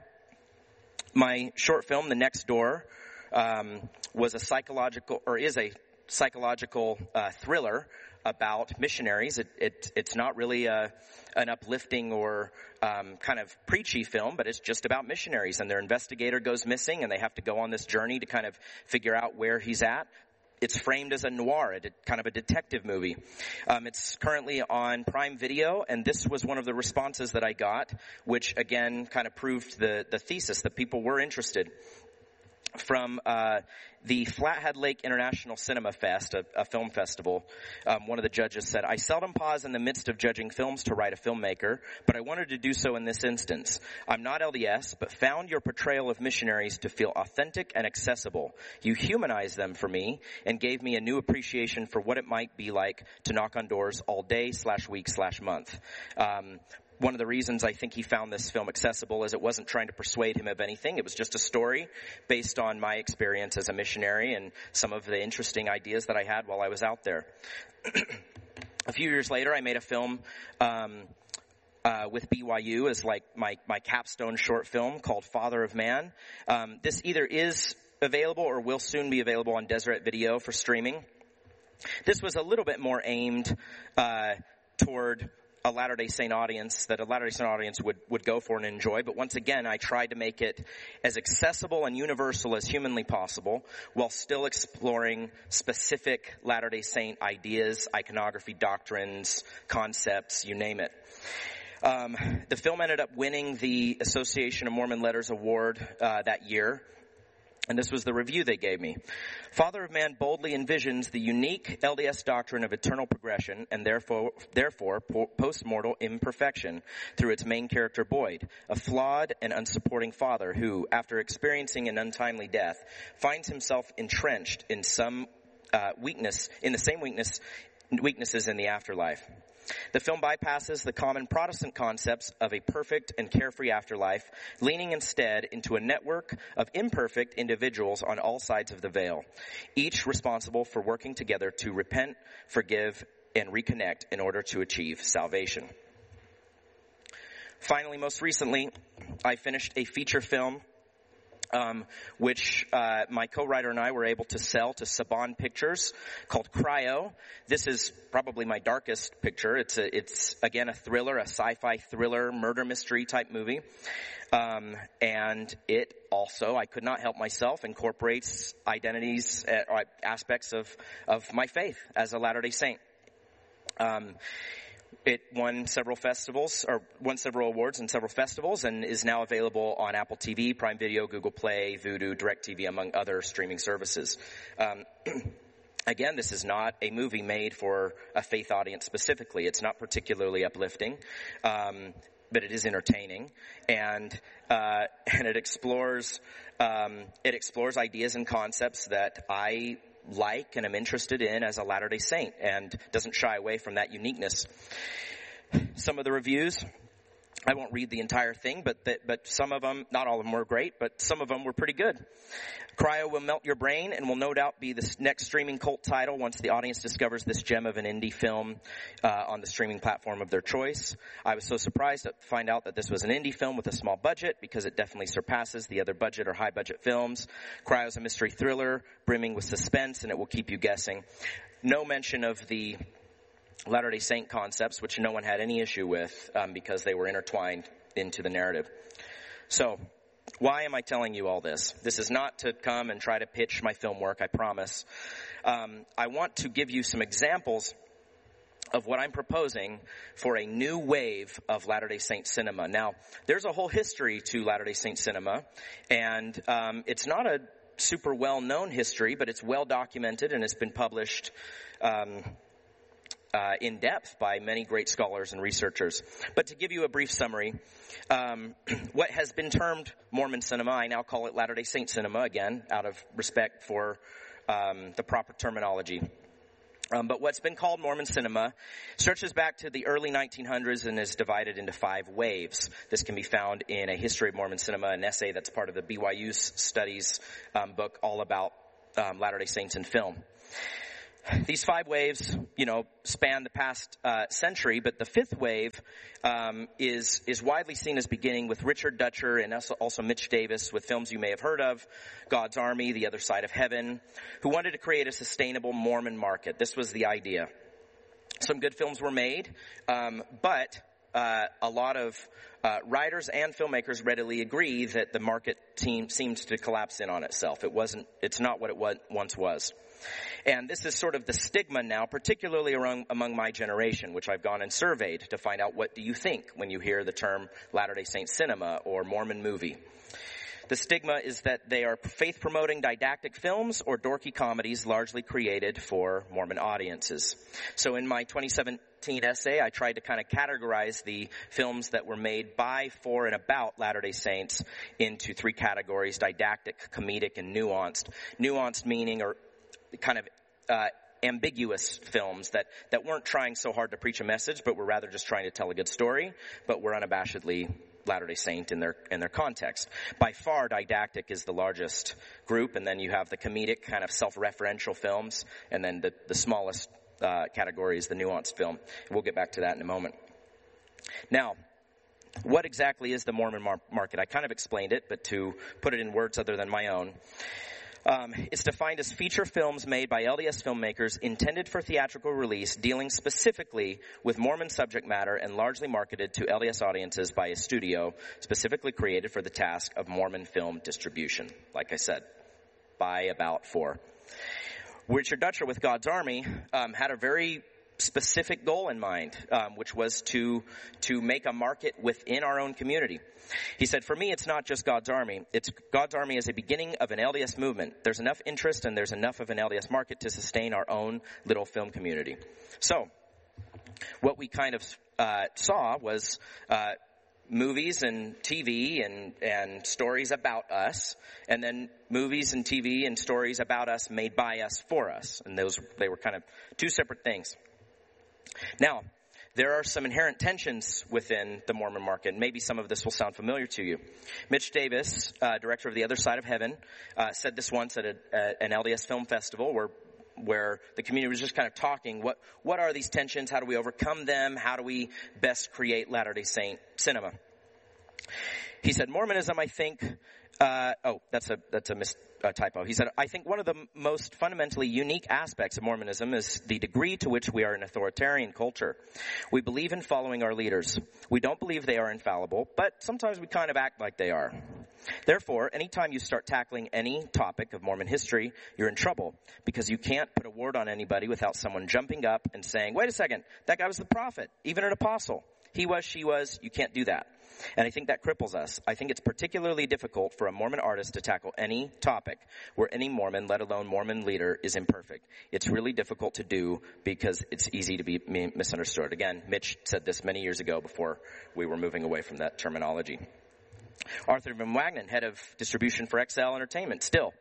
[SPEAKER 3] My short film, The Next Door, um, was a psychological, or is a psychological uh, thriller about missionaries. It, it, it's not really a, an uplifting or um, kind of preachy film, but it's just about missionaries, and their investigator goes missing, and they have to go on this journey to kind of figure out where he's at. It's framed as a noir, a de- kind of a detective movie. Um, it's currently on Prime Video, and this was one of the responses that I got, which again kind of proved the, the thesis that people were interested. From uh, the Flathead Lake International Cinema Fest, a, a film festival, um, one of the judges said, "I seldom pause in the midst of judging films to write a filmmaker, but I wanted to do so in this instance. I'm not L D S, but found your portrayal of missionaries to feel authentic and accessible. You humanized them for me and gave me a new appreciation for what it might be like to knock on doors all day slash week slash month." Um, One of the reasons I think he found this film accessible is it wasn't trying to persuade him of anything. It was just a story based on my experience as a missionary and some of the interesting ideas that I had while I was out there. A few years later, I made a film um, uh, with B Y U as like my, my capstone short film called Father of Man. Um, this either is available or will soon be available on Deseret Video for streaming. This was a little bit more aimed uh, toward a Latter-day Saint audience that a Latter-day Saint audience would, would go for and enjoy. But once again, I tried to make it as accessible and universal as humanly possible while still exploring specific Latter-day Saint ideas, iconography, doctrines, concepts, you name it. Um, the film ended up winning the Association of Mormon Letters Award uh, that year. And this was the review they gave me. Father of Man boldly envisions the unique L D S doctrine of eternal progression and therefore, therefore post-mortal imperfection through its main character Boyd, a flawed and unsupporting father who, after experiencing an untimely death, finds himself entrenched in some uh, weakness, in the same weakness, weaknesses in the afterlife. The film bypasses the common Protestant concepts of a perfect and carefree afterlife, leaning instead into a network of imperfect individuals on all sides of the veil, each responsible for working together to repent, forgive, and reconnect in order to achieve salvation. Finally, most recently, I finished a feature film Um, which uh, my co-writer and I were able to sell to Saban Pictures, called Cryo. This is probably my darkest picture. It's a, it's again a thriller, a sci-fi thriller, murder mystery type movie, um, and it also, I could not help myself, incorporates identities, uh, aspects of of my faith as a Latter-day Saint. Um, It won several festivals, or won several awards in several festivals, and is now available on Apple T V, Prime Video, Google Play, Vudu, DirecTV, among other streaming services. Um, again, this is not a movie made for a faith audience specifically. It's not particularly uplifting, um, but it is entertaining, and uh, and it explores um, it explores ideas and concepts that I like and am interested in as a Latter-day Saint, and doesn't shy away from that uniqueness. Some of the reviews, I won't read the entire thing, but the, but some of them, not all of them were great, but some of them were pretty good. Cryo will melt your brain and will no doubt be the next streaming cult title once the audience discovers this gem of an indie film uh, on the streaming platform of their choice. I was so surprised to find out that this was an indie film with a small budget, because it definitely surpasses the other budget or high budget films. Cryo is a mystery thriller brimming with suspense, and it will keep you guessing. No mention of the Latter-day Saint concepts, which no one had any issue with, um, because they were intertwined into the narrative. So, why am I telling you all this? This is not to come and try to pitch my film work, I promise. Um, I want to give you some examples of what I'm proposing for a new wave of Latter-day Saint cinema. Now, there's a whole history to Latter-day Saint cinema, and um, it's not a super well-known history, but it's well documented and it's been published um, uh, in depth by many great scholars and researchers. But to give you a brief summary, um, what has been termed Mormon cinema, I now call it Latter-day Saint cinema, again, out of respect for um, the proper terminology. Um, but what's been called Mormon cinema stretches back to the early nineteen hundreds and is divided into five waves. This can be found in a History of Mormon Cinema, an essay that's part of the B Y U Studies um, book all about um, Latter-day Saints in film. These five waves, you know, span the past uh, century, but the fifth wave um, is is widely seen as beginning with Richard Dutcher and also, also Mitch Davis with films you may have heard of, God's Army, The Other Side of Heaven, who wanted to create a sustainable Mormon market. This was the idea. Some good films were made, um, but uh, a lot of uh, writers and filmmakers readily agree that the market team seems to collapse in on itself. It wasn't. It's not what it was, once was. And this is sort of the stigma now, particularly among, among my generation, which I've gone and surveyed to find out what do you think when you hear the term Latter-day Saint cinema or Mormon movie. The stigma is that they are faith-promoting didactic films or dorky comedies largely created for Mormon audiences. So in my twenty seventeen essay, I tried to kind of categorize the films that were made by, for, and about Latter-day Saints into three categories: didactic, comedic, and nuanced. Nuanced meaning or kind of uh, ambiguous films that, that weren't trying so hard to preach a message, but were rather just trying to tell a good story, but were unabashedly Latter-day Saint in their in their context. By far, didactic is the largest group, and then you have the comedic kind of self-referential films, and then the, the smallest uh, category is the nuanced film. We'll get back to that in a moment. Now, what exactly is the Mormon mar- market? I kind of explained it, but to put it in words other than my own, Um, it's defined as feature films made by L D S filmmakers intended for theatrical release, dealing specifically with Mormon subject matter and largely marketed to L D S audiences by a studio specifically created for the task of Mormon film distribution. Like I said, by, about, for. Richard Dutcher with God's Army um, had a very specific goal in mind, um, which was to to make a market within our own community. He said, for me, it's not just God's Army. It's God's Army as a beginning of an L D S movement. There's enough interest and there's enough of an L D S market to sustain our own little film community. So, what we kind of uh, saw was uh, movies and T V and, and stories about us, and then movies and T V and stories about us made by us for us. And those they were kind of two separate things. Now, there are some inherent tensions within the Mormon market. Maybe some of this will sound familiar to you. Mitch Davis, uh, director of The Other Side of Heaven, uh, said this once at, a, at an L D S film festival where where the community was just kind of talking, what what are these tensions? How do we overcome them? How do we best create Latter-day Saint cinema? He said, Mormonism, I think, uh, oh, that's a, that's a mis, uh, typo. He said, I think one of the m- most fundamentally unique aspects of Mormonism is the degree to which we are an authoritarian culture. We believe in following our leaders. We don't believe they are infallible, but sometimes we kind of act like they are. Therefore, anytime you start tackling any topic of Mormon history, you're in trouble because you can't put a word on anybody without someone jumping up and saying, wait a second, that guy was the prophet, even an apostle. He was, she was, you can't do that. And I think that cripples us. I think it's particularly difficult for a Mormon artist to tackle any topic where any Mormon, let alone Mormon leader, is imperfect. It's really difficult to do because it's easy to be misunderstood. Again, Mitch said this many years ago before we were moving away from that terminology. Arthur Van Wagenen, head of distribution for X L Entertainment, still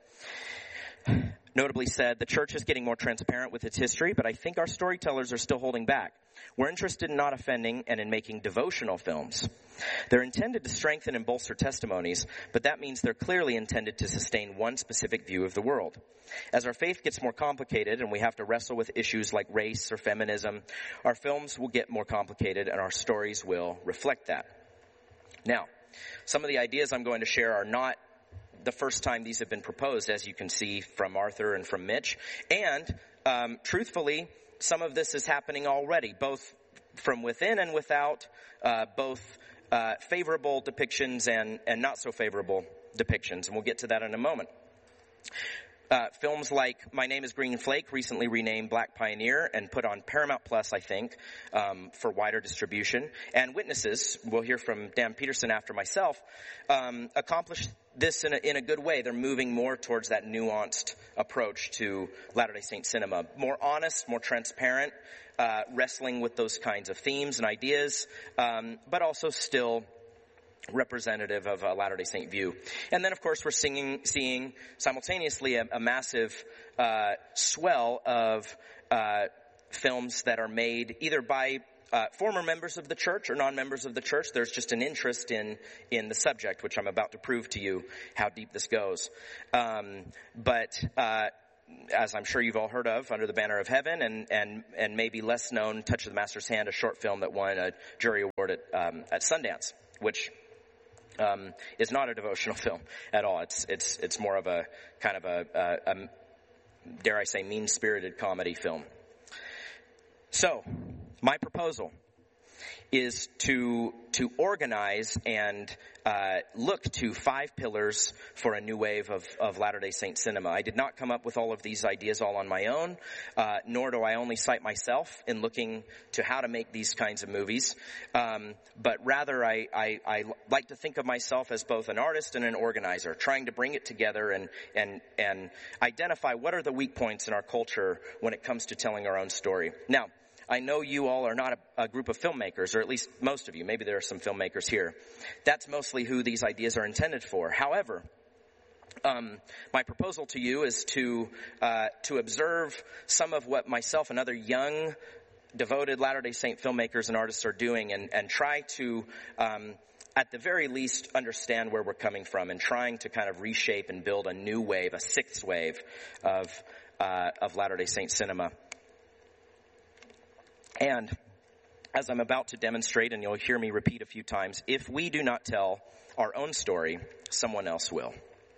[SPEAKER 3] notably said, the church is getting more transparent with its history, but I think our storytellers are still holding back. We're interested in not offending and in making devotional films. They're intended to strengthen and bolster testimonies, but that means they're clearly intended to sustain one specific view of the world. As our faith gets more complicated and we have to wrestle with issues like race or feminism, our films will get more complicated and our stories will reflect that. Now, some of the ideas I'm going to share are not the first time these have been proposed, as you can see from Arthur and from Mitch. And um, truthfully, some of this is happening already, both from within and without, uh, both uh, favorable depictions and, and not so favorable depictions. And we'll get to that in a moment. Uh, films like My Name is Green Flake, recently renamed Black Pioneer and put on Paramount Plus, I think, um, for wider distribution. And Witnesses, we'll hear from Dan Peterson after myself, um, accomplished this in a, in a good way. They're moving more towards that nuanced approach to Latter-day Saint cinema. More honest, more transparent, uh, wrestling with those kinds of themes and ideas, um, but also still representative of a Latter-day Saint view. And then, of course, we're singing, seeing simultaneously a, a massive uh, swell of uh, films that are made either by uh, former members of the church or non-members of the church. There's just an interest in in the subject, which I'm about to prove to you how deep this goes. Um, but uh, as I'm sure you've all heard of, Under the Banner of Heaven, and and and maybe less known, Touch of the Master's Hand, a short film that won a jury award at um, at Sundance, which Um, is not a devotional film at all. It's it's it's more of a kind of a, a, a dare I say, mean-spirited comedy film. So, my proposal is to to organize and uh, look to five pillars for a new wave of, of Latter-day Saint cinema. I did not come up with all of these ideas all on my own, uh, nor do I only cite myself in looking to how to make these kinds of movies, um, but rather I, I, I like to think of myself as both an artist and an organizer, trying to bring it together and, and, and identify what are the weak points in our culture when it comes to telling our own story. Now, I know you all are not a, a group of filmmakers, or at least most of you. Maybe there are some filmmakers here. That's mostly who these ideas are intended for. However, um, my proposal to you is to uh, to observe some of what myself and other young, devoted Latter-day Saint filmmakers and artists are doing, and, and try to, um, at the very least, understand where we're coming from, and trying to kind of reshape and build a new wave, a sixth wave of uh, of Latter-day Saint cinema. And as I'm about to demonstrate, and you'll hear me repeat a few times, if we do not tell our own story, someone else will.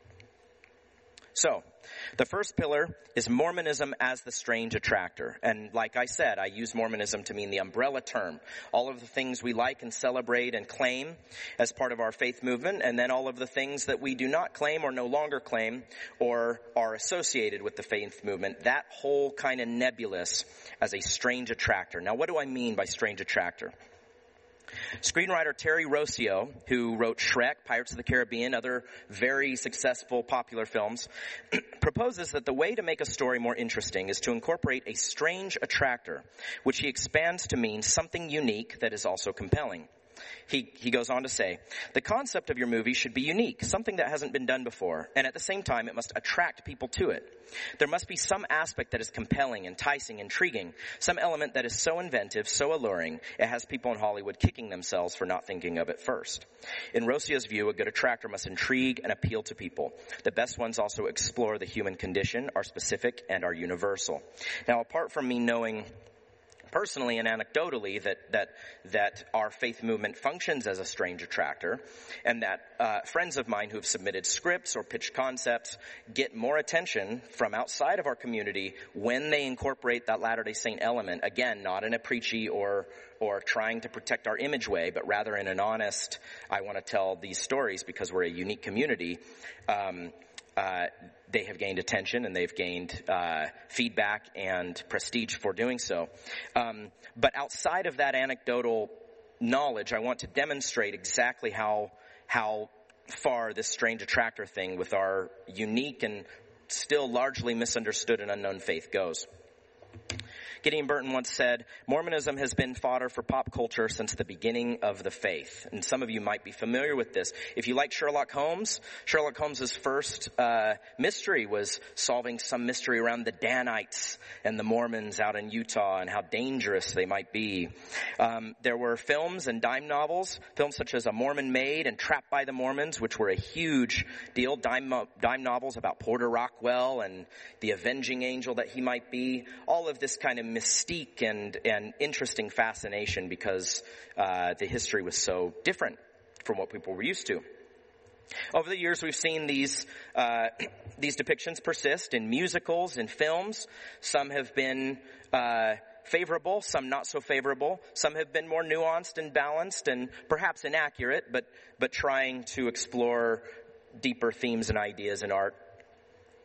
[SPEAKER 3] So, the first pillar is Mormonism as the strange attractor. And like I said, I use Mormonism to mean the umbrella term. All of the things we like and celebrate and claim as part of our faith movement, and then all of the things that we do not claim or no longer claim or are associated with the faith movement. That whole kind of nebulous as a strange attractor. Now, what do I mean by strange attractor? Screenwriter Terry Rossio, who wrote Shrek, Pirates of the Caribbean, other very successful popular films, proposes that the way to make a story more interesting is to incorporate a strange attractor, which he expands to mean something unique that is also compelling. He, he goes on to say, the concept of your movie should be unique, something that hasn't been done before, and at the same time it must attract people to it. There must be some aspect that is compelling, enticing, intriguing, some element that is so inventive, so alluring, it has people in Hollywood kicking themselves for not thinking of it first. In Rossio's view, a good attractor must intrigue and appeal to people. The best ones also explore the human condition, are specific, and are universal. Now, apart from me knowing personally and anecdotally that that that our faith movement functions as a strange attractor, and that uh, friends of mine who have submitted scripts or pitched concepts get more attention from outside of our community when they incorporate that Latter-day Saint element, again, not in a preachy or or trying to protect our image way, but rather in an honest, I want to tell these stories because we're a unique community. Um, Uh, they have gained attention, and they've gained uh, feedback and prestige for doing so. Um, but outside of that anecdotal knowledge, I want to demonstrate exactly how how far this strange attractor thing with our unique and still largely misunderstood and unknown faith goes. Gideon Burton once said, Mormonism has been fodder for pop culture since the beginning of the faith. And some of you might be familiar with this. If you like Sherlock Holmes, Sherlock Holmes' first uh, mystery was solving some mystery around the Danites and the Mormons out in Utah and how dangerous they might be. Um, there were films and dime novels, films such as A Mormon Maid and Trapped by the Mormons, which were a huge deal, dime, dime novels about Porter Rockwell and the avenging angel that he might be. All of this kind of mystique and, and interesting fascination because uh, the history was so different from what people were used to. Over the years, we've seen these uh, these depictions persist in musicals, in films. Some have been uh, favorable, some not so favorable. Some have been more nuanced and balanced and perhaps inaccurate, but but trying to explore deeper themes and ideas in art.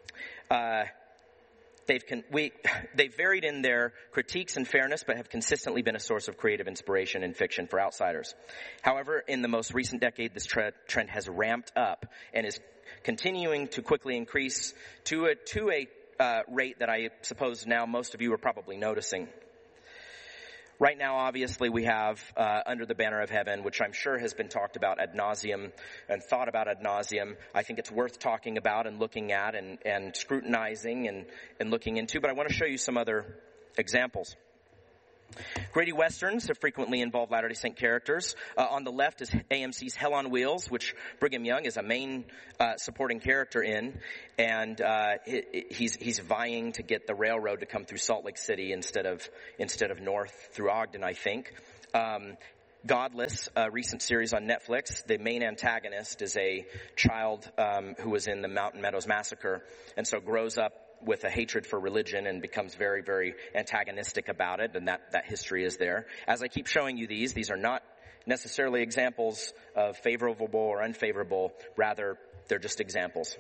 [SPEAKER 3] Uh, They've, con- we, they've varied in their critiques and fairness, but have consistently been a source of creative inspiration in fiction for outsiders. However, in the most recent decade, this tre- trend has ramped up and is continuing to quickly increase to a, to a uh, rate that I suppose now most of you are probably noticing. Right now, obviously, we have uh, Under the Banner of Heaven, which I'm sure has been talked about ad nauseum and thought about ad nauseum. I think it's worth talking about and looking at and, and scrutinizing and, and looking into. But I want to show you some other examples. Grady Westerns have frequently involved Latter-day Saint characters. Uh, on the left is A M C's Hell on Wheels, which Brigham Young is a main uh, supporting character in, and uh, he's he's vying to get the railroad to come through Salt Lake City instead of instead of north through Ogden, I think. Um, Godless, a recent series on Netflix. The main antagonist is a child um, who was in the Mountain Meadows Massacre, and so grows up with a hatred for religion and becomes very, very antagonistic about it, and that, that history is there. As I keep showing you these, these are not necessarily examples of favorable or unfavorable, rather, they're just examples.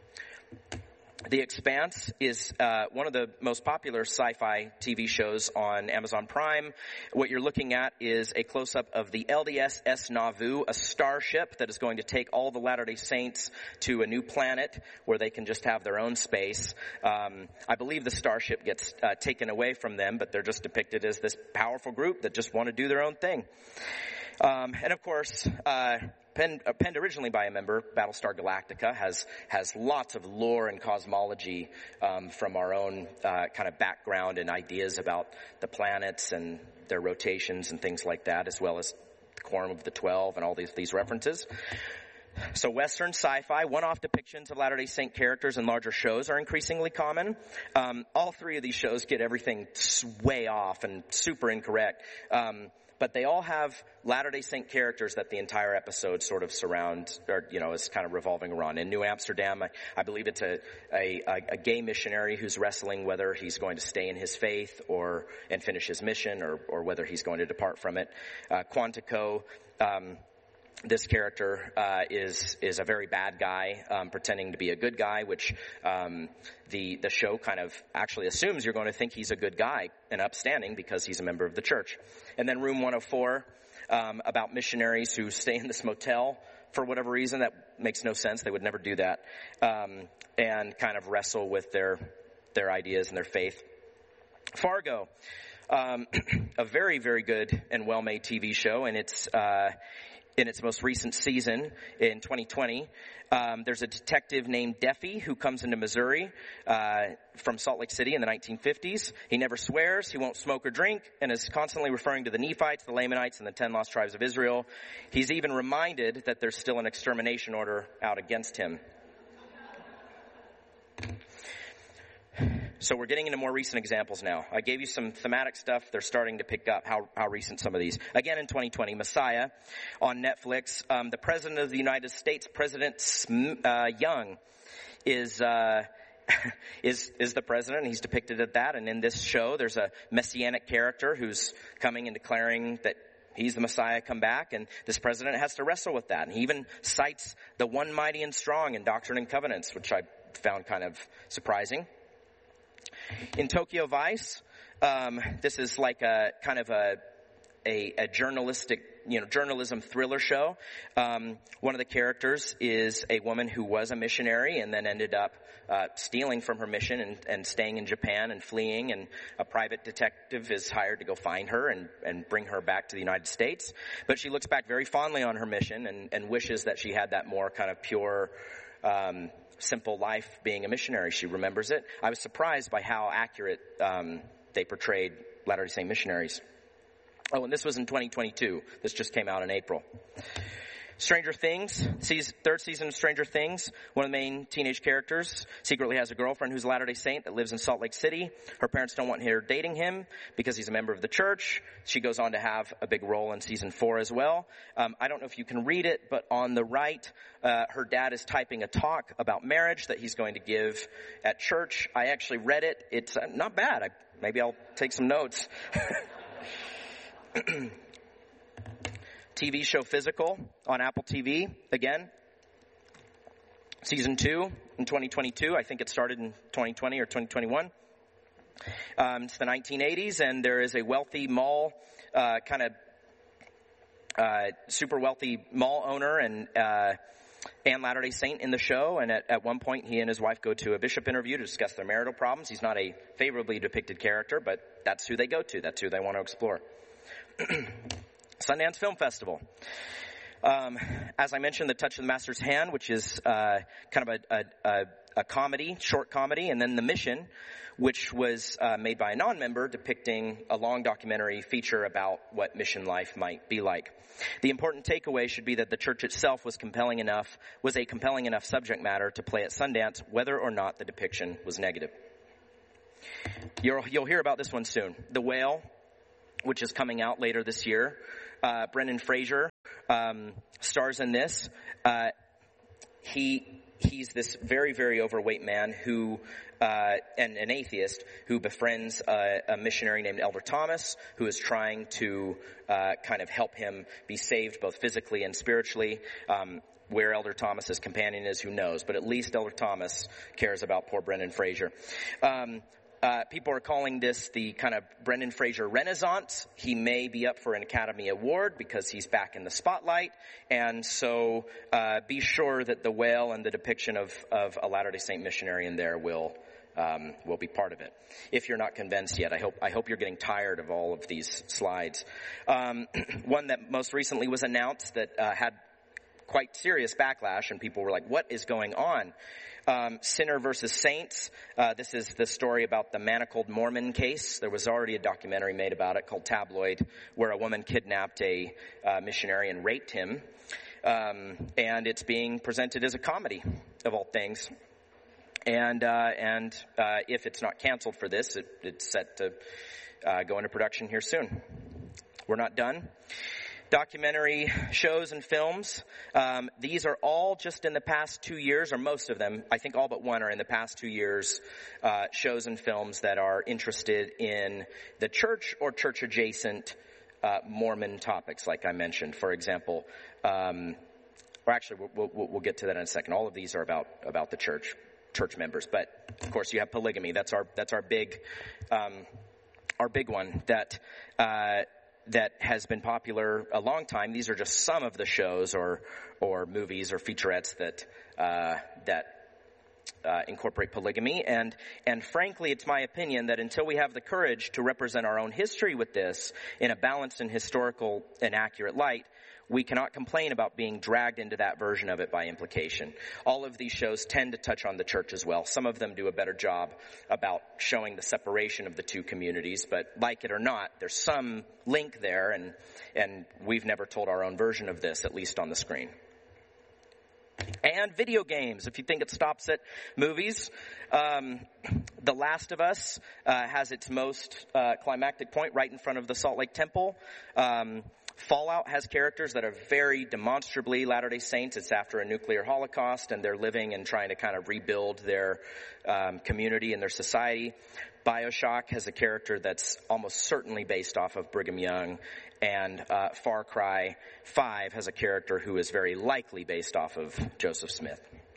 [SPEAKER 3] The Expanse is uh, one of the most popular sci-fi T V shows on Amazon Prime. What you're looking at is a close-up of the L D S S Nauvoo, a starship that is going to take all the Latter-day Saints to a new planet where they can just have their own space. Um, I believe the starship gets uh, taken away from them, but they're just depicted as this powerful group that just want to do their own thing. Um, and of course, uh, Penned, uh, penned originally by a member, Battlestar Galactica has has lots of lore and cosmology um, from our own uh, kind of background and ideas about the planets and their rotations and things like that, as well as the Quorum of the Twelve and all these these references. So Western sci-fi, one-off depictions of Latter-day Saint characters in larger shows are increasingly common. Um, all three of these shows get everything way off and super incorrect. Um, But they all have Latter-day Saint characters that the entire episode sort of surround, or, you know, is kind of revolving around. In New Amsterdam, I, I believe it's a, a, a gay missionary who's wrestling whether he's going to stay in his faith or, and finish his mission, or, or whether he's going to depart from it. Uh, Quantico, um, This character uh, is is a very bad guy, um, pretending to be a good guy, which um, the the show kind of actually assumes you're going to think he's a good guy and upstanding because he's a member of the church. And then Room one oh four, um, about missionaries who stay in this motel for whatever reason. That makes no sense. They would never do that, um, and kind of wrestle with their their ideas and their faith. Fargo. Um, a very, very good and well-made T V show, and it's uh, in its most recent season in twenty twenty. Um, there's a detective named Deffy who comes into Missouri uh, from Salt Lake City in the nineteen fifties. He never swears, he won't smoke or drink, and is constantly referring to the Nephites, the Lamanites, and the ten lost tribes of Israel. He's even reminded that there's still an extermination order out against him. So we're getting into more recent examples now. I gave you some thematic stuff. They're starting to pick up how, how recent some of these. Again, in twenty twenty, Messiah on Netflix. Um, the President of the United States, President uh, Young, is uh, is is the president. He's depicted at that. And in this show, there's a messianic character who's coming and declaring that he's the Messiah come back, and this president has to wrestle with that. And he even cites the one mighty and strong in Doctrine and Covenants, which I found kind of surprising. In Tokyo Vice, um, this is like a kind of a, a, a journalistic, you know, journalism thriller show. Um, one of the characters is a woman who was a missionary and then ended up uh, stealing from her mission and, and staying in Japan and fleeing. And a private detective is hired to go find her and, and bring her back to the United States. But she looks back very fondly on her mission and, and wishes that she had that more kind of pure, um, simple life being a missionary. She remembers it. I was surprised by how accurate um, they portrayed Latter-day Saint missionaries. Oh, and this was in twenty twenty-two. This just came out in April. Stranger Things, third season of Stranger Things. One of the main teenage characters secretly has a girlfriend who's a Latter-day Saint that lives in Salt Lake City. Her parents don't want her dating him because he's a member of the church. She goes on to have a big role in season four as well. Um, I don't know if you can read it, but on the right, uh, her dad is typing a talk about marriage that he's going to give at church. I actually read it. It's uh, not bad. I, maybe I'll take some notes. T V show Physical on Apple T V, again. Season two, in twenty twenty-two. I think it started in twenty twenty or twenty twenty-one. Um, it's the nineteen eighties, and there is a wealthy mall, uh, kind of uh, super wealthy mall owner, and uh, and Latter-day Saint in the show. And at, at one point, he and his wife go to a bishop interview to discuss their marital problems. He's not a favorably depicted character, but that's who they go to. That's who they want to explore. Sundance Film Festival. Um, as I mentioned, The Touch of the Master's Hand, which is uh, kind of a, a, a, a comedy, short comedy, and then The Mission, which was uh, made by a non-member, depicting a long documentary feature about what mission life might be like. The important takeaway should be that the church itself was compelling enough, was a compelling enough subject matter to play at Sundance, whether or not the depiction was negative. You'll, you'll hear about this one soon. The Whale, which is coming out later this year. Uh, Brendan Fraser um, stars in this. Uh, he he's this very, very overweight man who, uh, and an atheist who befriends a, a missionary named Elder Thomas, who is trying to uh, kind of help him be saved both physically and spiritually. Um, Where Elder Thomas's companion is, who knows? But at least Elder Thomas cares about poor Brendan Fraser. Um, Uh, people are calling this the kind of Brendan Fraser Renaissance. He may be up for an Academy Award because he's back in the spotlight. And so uh, be sure that The Whale and the depiction of, of a Latter-day Saint missionary in there will um, will be part of it. If you're not convinced yet, I hope I hope you're getting tired of all of these slides. Um, one that most recently was announced that uh, had quite serious backlash, and people were like, what is going on? Um, Sinner versus Saints. Uh, this is the story about the Manacled Mormon case. There was already a documentary made about it called Tabloid, where a woman kidnapped a uh, missionary and raped him. Um, and it's being presented as a comedy, of all things. And uh, and uh, if it's not canceled for this, it, it's set to uh, go into production here soon. We're not done. Documentary shows and films. Um, these are all just in the past two years, or most of them. I think all but one are in the past two years. Uh, shows and films that are interested in the church or church-adjacent uh, Mormon topics, like I mentioned. For example, um, or actually, we'll, we'll, we'll get to that in a second. All of these are about about the church, church members. But of course, you have polygamy. That's our that's our big um, our big one. That. Uh, that has been popular a long time. These are just some of the shows or or movies or featurettes that uh, that uh, incorporate polygamy. And and frankly, it's my opinion that until we have the courage to represent our own history with this in a balanced and historical and accurate light, we cannot complain about being dragged into that version of it by implication. All of these shows tend to touch on the church as well. Some of them do a better job about showing the separation of the two communities, but like it or not, there's some link there, and and we've never told our own version of this, at least on the screen. And video games, if you think it stops at movies. Um, The Last of Us uh, has its most uh, climactic point right in front of the Salt Lake Temple. Um, Fallout has characters that are very demonstrably Latter-day Saints. It's after a nuclear holocaust, and they're living and trying to kind of rebuild their um, community and their society. BioShock has a character that's almost certainly based off of Brigham Young, and uh, Far Cry five has a character who is very likely based off of Joseph Smith.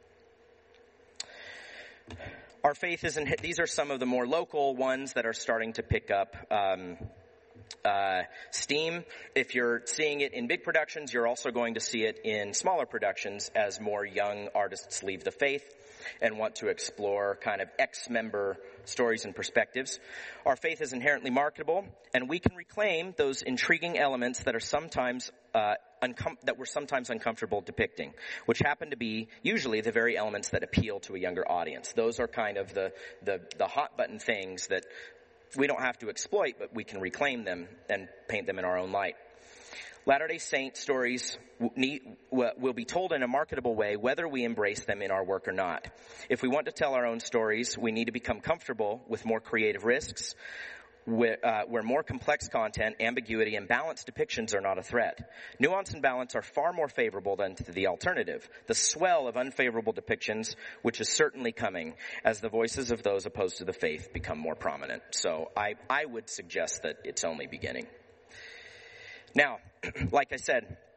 [SPEAKER 3] Our faith is in, these are some of the more local ones that are starting to pick up um, uh, steam. If you're seeing it in big productions, you're also going to see it in smaller productions as more young artists leave the faith and want to explore kind of ex-member stories and perspectives. Our faith is inherently marketable, and we can reclaim those intriguing elements that are sometimes uh, uncom- that we're sometimes uncomfortable depicting, which happen to be usually the very elements that appeal to a younger audience. Those are kind of the the, the hot button things that we don't have to exploit, but we can reclaim them and paint them in our own light. Latter-day Saint stories will be told in a marketable way whether we embrace them in our work or not. If we want to tell our own stories, we need to become comfortable with more creative risks, where, uh, where more complex content, ambiguity, and balanced depictions are not a threat. Nuance and balance are far more favorable than the alternative, the swell of unfavorable depictions, which is certainly coming as the voices of those opposed to the faith become more prominent. So I, I would suggest that it's only beginning. Now, like I said,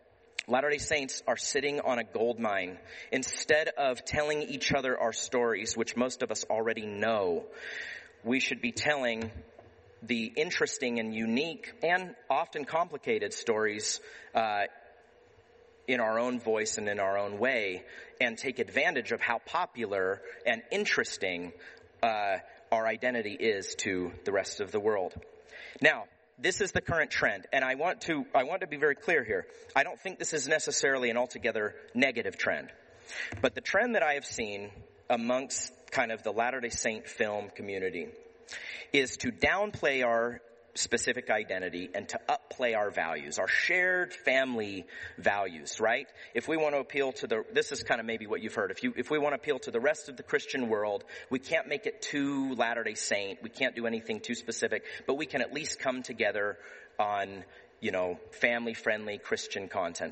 [SPEAKER 3] Latter-day Saints are sitting on a gold mine. Instead of telling each other our stories, which most of us already know, we should be telling the interesting and unique and often complicated stories uh, in our own voice and in our own way, and take advantage of how popular and interesting uh, our identity is to the rest of the world. Now, this is the current trend, and I want to I want to be very clear here. I don't think this is necessarily an altogether negative trend. But the trend that I have seen amongst kind of the Latter-day Saint film community is to downplay our specific identity and to upplay our values, our shared family values, right? If we want to appeal to the, this is kind of maybe what you've heard, if you, if we want to appeal to the rest of the Christian world, we can't make it too Latter-day Saint, we can't do anything too specific, but we can at least come together on, you know, family-friendly Christian content.